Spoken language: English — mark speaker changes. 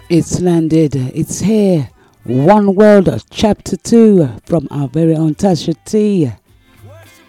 Speaker 1: It's landed, it's here. One World, Chapter 2 from our very own Tasha T.